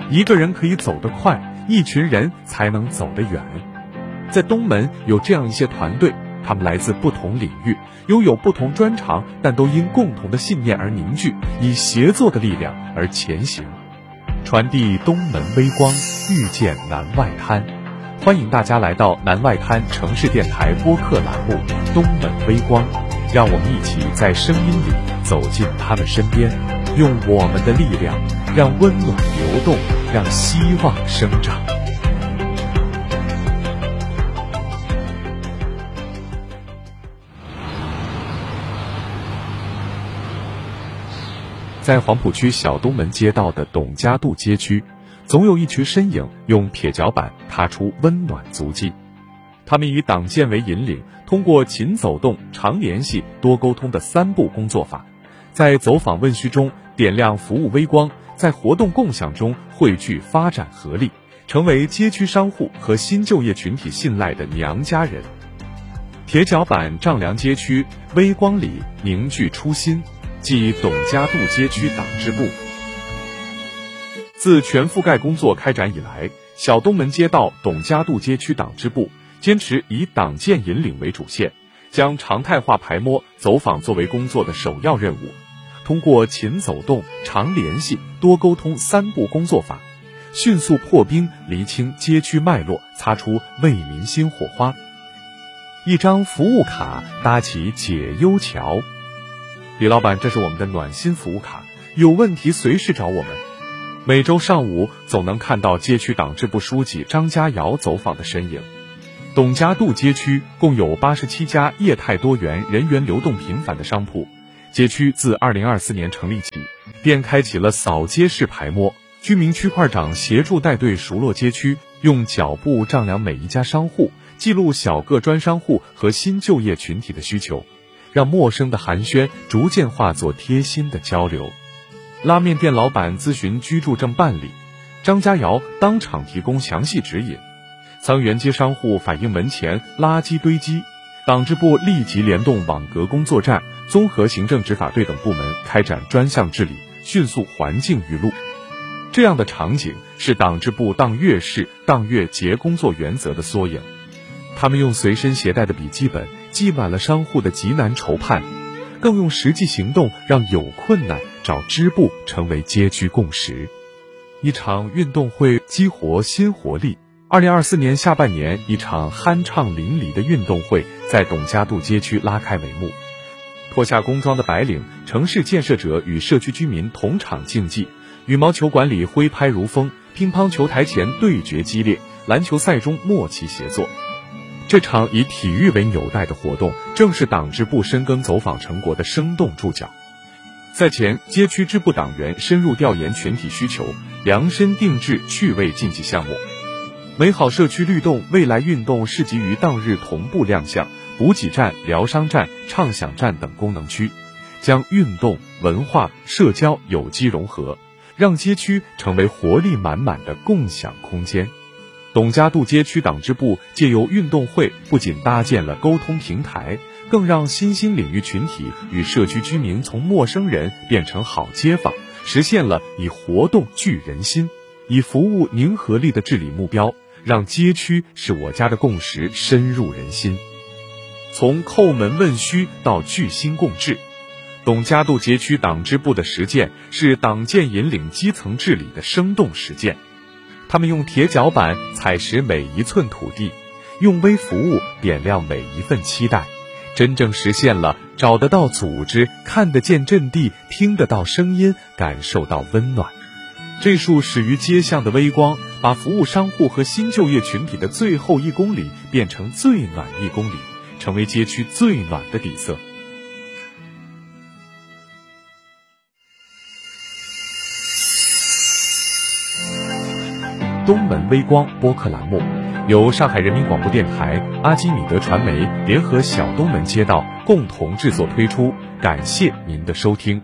一个人可以走得快，一群人才能走得远。在东门有这样一些团队，他们来自不同领域，拥有不同专长，但都因共同的信念而凝聚，以协作的力量而前行，传递东门微光，遇见南外滩。欢迎大家来到南外滩城市电台播客栏目《东门微光》，让我们一起在声音里走进他们身边，用我们的力量，让温暖流动，让希望生长。在黄浦区小东门街道的董家渡街区，总有一群身影用铁脚板踏出温暖足迹。他们以党建为引领，通过勤走动、常联系、多沟通的3步工作法，在走访问需中点亮服务微光，在活动共享中汇聚发展合力，成为街区商户和新就业群体信赖的娘家人。铁脚板丈量街区，微光里凝聚初心，即董家渡街区党支部。自全覆盖工作开展以来，小东门街道董家渡街区党支部坚持以党建引领为主线，将常态化排摸走访作为工作的首要任务，通过勤走动、常联系、多沟通3步工作法，迅速破冰，厘清街区脉络，擦出为民新火花。一张服务卡搭起解忧桥。李老板，这是我们的暖心服务卡，有问题随时找我们。每周上午总能看到街区党支部书记张家尧走访的身影。董家渡街区共有87家业态多元、人员流动频繁的商铺。街区自2024年成立起，便开启了扫街式排摸，居民区块长协助带队熟络街区，用脚步丈量每一家商户，记录小个专商户和新就业群体的需求，让陌生的寒暄逐渐化作贴心的交流。拉面店老板咨询居住证办理，张家尧当场提供详细指引。沧源街商户反映门前垃圾堆积，党支部立即联动网格工作站、综合行政执法队等部门开展专项治理，迅速还境于路。这样的场景是党支部当月式、当月结工作原则的缩影。他们用随身携带的笔记本记满了商户的急难愁盼，更用实际行动让有困难找支部成为街区共识。一场运动会激活新活力。2024年下半年，一场酣畅淋漓的运动会在董家渡街区拉开帷幕。脱下工装的白领城市建设者与社区居民同场竞技，羽毛球馆里挥拍如风，乒乓球台前对决激烈，篮球赛中默契协作。这场以体育为纽带的活动，正是党支部深耕走访成果的生动注脚。赛前，街区支部党员深入调研群体需求，量身定制趣味竞技项目。美好社区律动未来运动市集于当日同步亮相补给站、疗伤站、畅享站等功能区，将运动、文化、社交有机融合，让街区成为活力满满的共享空间。董家渡街区党支部借由运动会，不仅搭建了沟通平台，更让新兴领域群体与社区居民从陌生人变成好街坊，实现了以活动聚人心、以服务凝合力的治理目标，让街区是我家的共识深入人心。从叩门问需到聚心共治，董家渡街区党支部的实践是党建引领基层治理的生动实践。他们用铁脚板踩实每一寸土地，用微服务点亮每一份期待，真正实现了找得到组织、看得见阵地、听得到声音、感受到温暖。这束始于街巷的微光，把服务商户和新就业群体的最后1公里变成最暖1公里，成为街区最暖的底色。东门微光播客栏目由上海人民广播电台、阿基米德传媒联合小东门街道共同制作推出，感谢您的收听。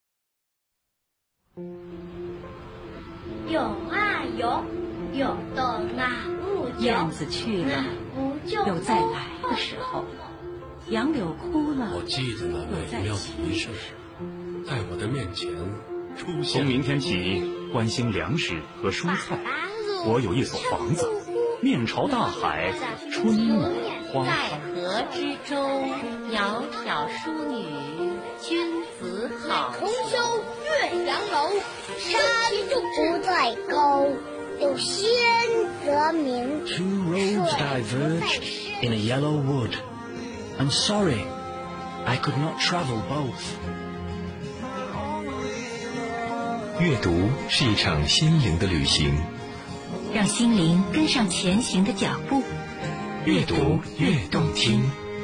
有啊有，有的那不久， 燕子去了，有再来的时候；杨柳枯了， 我记得了美妙的仪式，在我的面前出现。 从明天起， 关心粮食和蔬菜。我有一所房子，面朝大海，春暖花开。 在河之洲，窈窕淑女，君子好逑。 重修岳阳楼，山不在高，有仙则名。 Two roads diverge in a yellow wood. I'm sorry, I could not travel both. 阅读是一场心灵的旅行， 让心灵跟上前行的脚步， 越读越动听。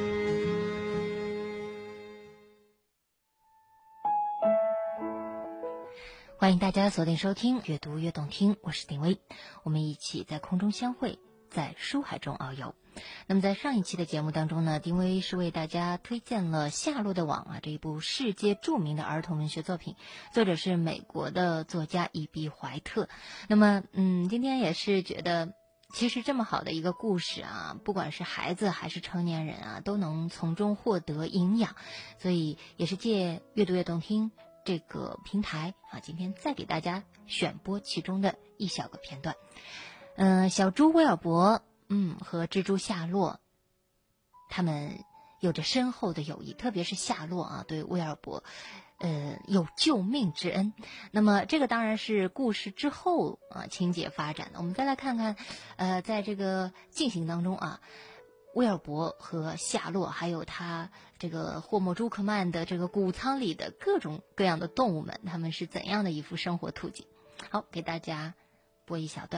欢迎大家锁定收听越读越动听，我是丁薇，我们一起在空中相会，在书海中遨游。那么在上一期的节目当中呢，丁薇是为大家推荐了《夏洛的网》这一部世界著名的儿童文学作品，作者是美国的作家伊比怀特。那么今天也是觉得其实这么好的一个故事啊，不管是孩子还是成年人啊，都能从中获得营养，所以也是借越读越动听这个平台啊，今天再给大家选播其中的一小个片段。小猪威尔伯和蜘蛛夏洛，他们有着深厚的友谊，特别是夏洛啊，对威尔伯有救命之恩。那么这个当然是故事之后情节发展的。我们再来看看在这个进行当中啊，威尔伯和夏洛还有他这个霍莫朱克曼的这个谷仓里的各种各样的动物们，他们是怎样的一幅生活图景。好，给大家播一小段。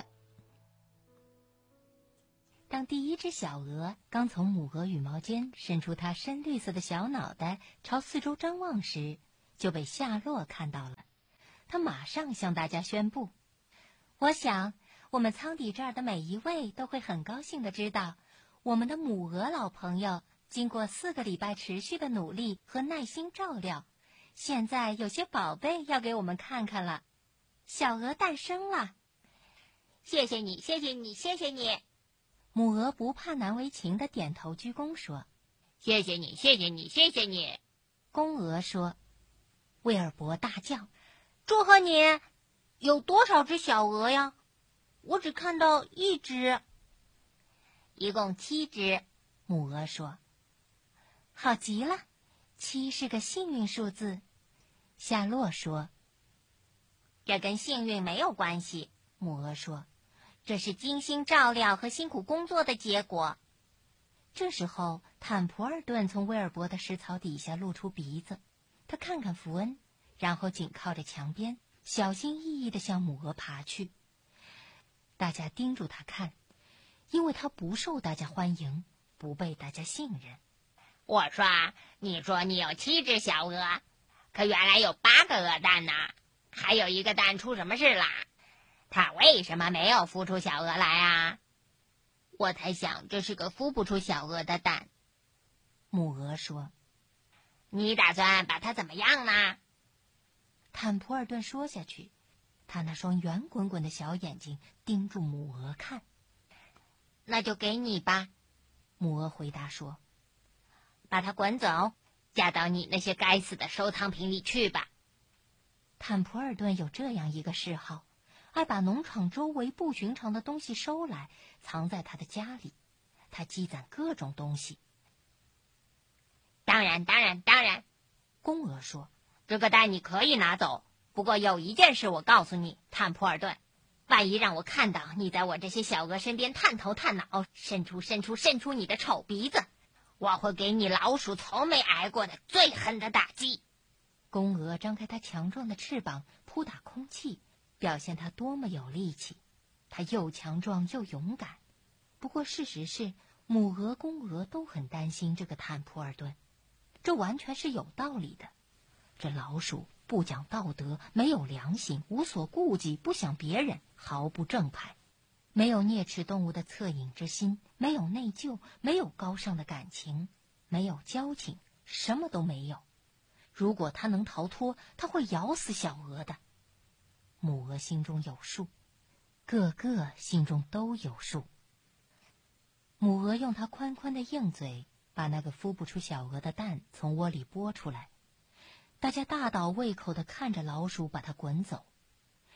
当第一只小鹅刚从母鹅羽毛间伸出它深绿色的小脑袋朝四周张望时，就被夏洛看到了。他马上向大家宣布，我想我们舱底这儿的每一位都会很高兴地知道，我们的母鹅老朋友经过4个礼拜持续的努力和耐心照料，现在有些宝贝要给我们看看了。小鹅诞生了。 谢谢你，谢谢你，谢谢你。 母鹅不怕难为情地点头鞠躬说， 谢谢你，谢谢你，谢谢你。 公鹅说。威尔伯大叫， 祝贺你！有多少只小鹅呀？我只看到1只。一共7只， 母鹅说。好极了，7是个幸运数字。夏洛说。 这跟幸运没有关系， 母鹅说。 这是精心照料和辛苦工作的结果。 这时候坦普尔顿从威尔伯的食槽底下露出鼻子，他看看福恩，然后紧靠着墙边小心翼翼地向母鹅爬去。大家盯住他看，因为他不受大家欢迎，不被大家信任。 我说，你说你有7只小鹅，可原来有8个鹅蛋呢，还有一个蛋出什么事啦？它为什么没有孵出小鹅来啊？我猜想这是个孵不出小鹅的蛋。 母鹅说。 你打算把它怎么样呢？ 坦普尔顿说下去，他那双圆滚滚的小眼睛盯住母鹅看。 那就给你吧， 母鹅回答说。 把它滚走，嫁到你那些该死的收藏品里去吧。 坦普尔顿有这样一个嗜好，爱把农场周围不寻常的东西收来，藏在他的家里。他积攒各种东西。 当然， 公鹅说， 这个蛋你可以拿走，不过有一件事我告诉你，坦普尔顿，万一让我看到你在我这些小鹅身边探头探脑，伸出你的丑鼻子，我会给你老鼠从没挨过的最狠的打击。 公鹅张开它强壮的翅膀扑打空气，表现它多么有力气。它又强壮又勇敢。不过事实是，母鹅公鹅都很担心这个坦普尔顿，这完全是有道理的。这老鼠不讲道德，没有良心，无所顾忌，不想别人，毫不正派，没有啮齿动物的恻隐之心，没有内疚，没有高尚的感情，没有交情，什么都没有。如果他能逃脱，他会咬死小鹅的。母鹅心中有数，个个心中都有数。母鹅用它宽宽的硬嘴把那个孵不出小鹅的蛋从窝里拨出来。大家大倒胃口地看着老鼠把它滚走。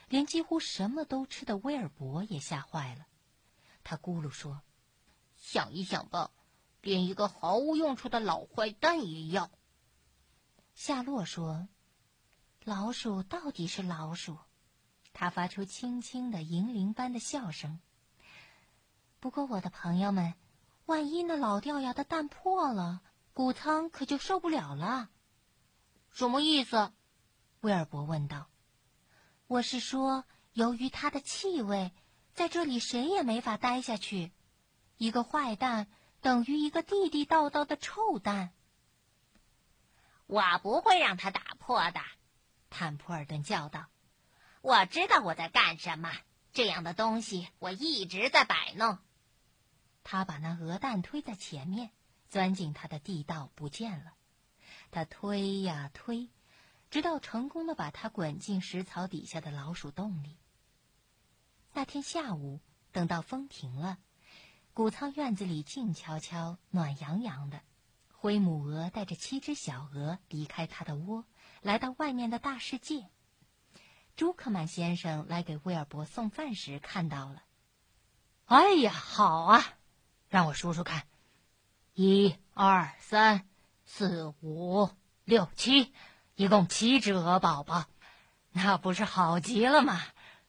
连几乎什么都吃的威尔伯也吓坏了。他咕噜说：“ 想一想吧，连一个毫无用处的老坏蛋也要。” 夏洛说：“老鼠到底是老鼠。”他发出轻轻的银铃般的笑声。不过我的朋友们，万一那老掉牙的蛋破了，谷仓可就受不了了。 什么意思？ 威尔伯问道。我是说，由于它的气味，在这里谁也没法待下去。一个坏蛋等于一个地地道道的臭蛋。 我不会让它打破的， 坦普尔顿叫道。 我知道我在干什么，这样的东西我一直在摆弄。 他把那鹅蛋推在前面，钻进他的地道不见了。他推呀推，直到成功地把它滚进食槽底下的老鼠洞里。那天下午，等到风停了，谷仓院子里静悄悄、暖洋洋的。灰母鹅带着7只小鹅离开它的窝，来到外面的大世界。朱克曼先生来给威尔伯送饭时看到了。 哎呀，好啊，让我数数看，1、2、3、4、5、6、7，一共7只鹅宝宝，那不是好极了吗？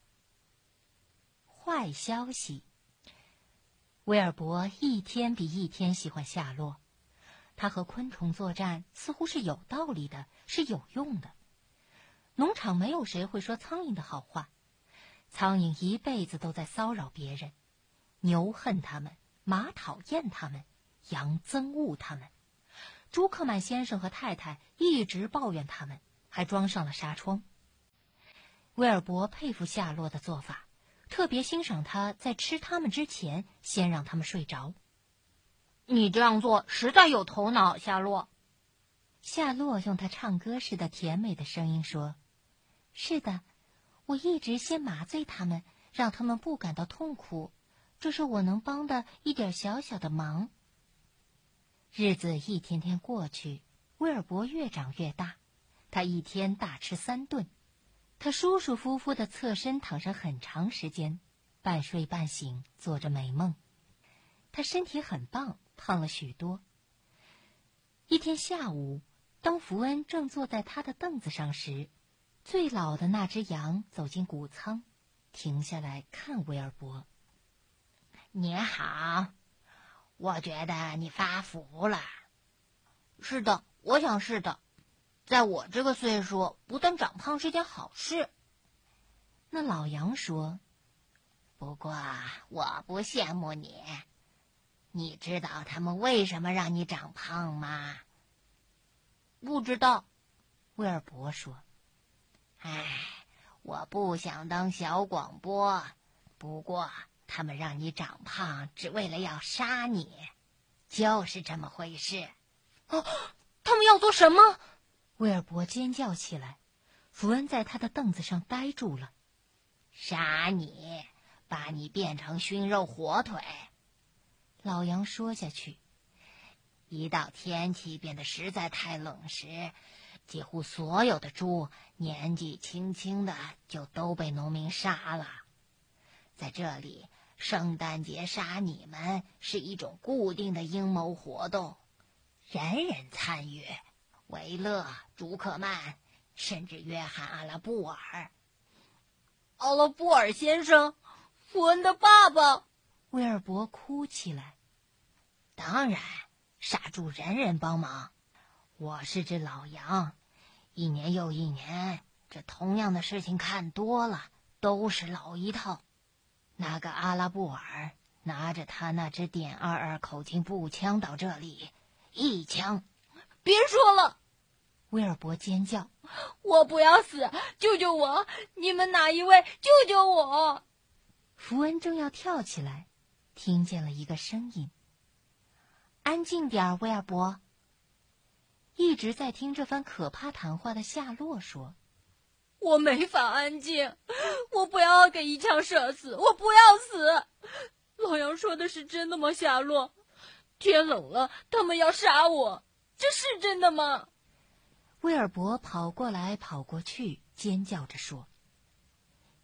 坏消息，威尔伯一天比一天喜欢夏洛。他和昆虫作战似乎是有道理的，是有用的。农场没有谁会说苍蝇的好话，苍蝇一辈子都在骚扰别人。牛恨他们，马讨厌他们，羊憎恶他们。朱克曼先生和太太一直抱怨他们，还装上了纱窗。威尔伯佩服夏洛的做法，特别欣赏他在吃他们之前先让他们睡着。 你这样做实在有头脑，夏洛。 夏洛用他唱歌似的甜美的声音说：“是的，我一直先麻醉他们，让他们不感到痛苦，这是我能帮的一点小小的忙。”日子一天天过去，威尔伯越长越大，他一天大吃3顿。他舒舒服服地侧身躺上很长时间，半睡半醒，做着美梦。他身体很棒，胖了许多。一天下午，当福恩正坐在他的凳子上时，最老的那只羊走进谷仓，停下来看威尔伯。 你好，我觉得你发福了。是的，我想是的。在我这个岁数，不但长胖是件好事。 那老羊说：“ 不过我不羡慕你。你知道他们为什么让你长胖吗？” 不知道，威尔伯说。 唉，我不想当小广播，不过他们让你长胖，只为了要杀你，就是这么回事。 哦，他们要做什么？威尔伯尖叫起来。福恩在他的凳子上呆住了。 杀你，把你变成熏肉火腿。 老羊说下去。 一到天气变得实在太冷时，几乎所有的猪年纪轻轻的就都被农民杀了。在这里，圣诞节杀你们是一种固定的阴谋活动，人人参与，维勒、朱克曼，甚至约翰·阿拉布尔。 阿拉布尔先生，福恩的爸爸。威尔伯哭起来。 当然，杀猪人人帮忙。我是只老羊，一年又一年，这同样的事情看多了，都是老一套。那个阿拉布尔拿着他那只.22口径步枪到这里，一枪。 别说了！威尔伯尖叫：“我不要死！救救我！你们哪一位救救我！”福恩正要跳起来，听见了一个声音：“安静点，威尔伯。”一直在听这番可怕谈话的夏洛说：“我没法安静，我不要给一枪射死，我不要死。老杨说的是真的吗，夏洛？天冷了，他们要杀我，这是真的吗？”威尔伯跑过来跑过去，尖叫着说：“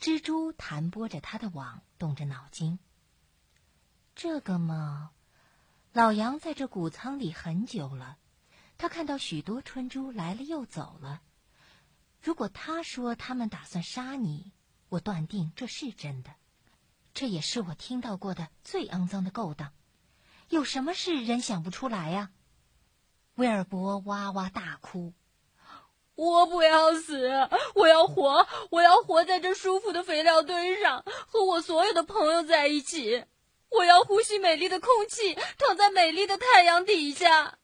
蜘蛛弹拨着它的网，动着脑筋。这个嘛，老杨在这谷仓里很久了，他看到许多春猪来了又走了。如果他说他们打算杀你，我断定这是真的。这也是我听到过的最肮脏的勾当。有什么事人想不出来呀？威尔伯哇哇大哭。 我不要死，我要活，我要活在这舒服的肥料堆上，和我所有的朋友在一起。我要呼吸美丽的空气，躺在美丽的太阳底下。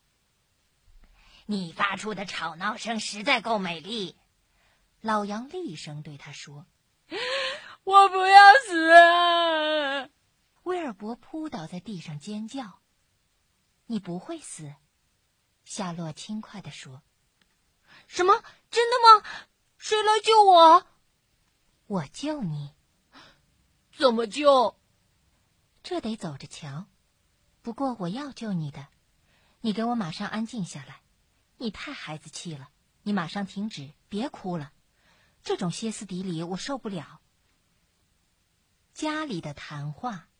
你发出的吵闹声实在够美丽， 老杨厉声对他说。 我不要死啊！ 威尔伯扑倒在地上尖叫。你不会死，夏洛轻快地说。 什么？真的吗？谁来救我？ 我救你。 怎么救？ 这得走着瞧。不过我要救你的。你给我马上安静下来。你太孩子气了，你马上停止，别哭了。这种歇斯底里我受不了。家里的谈话。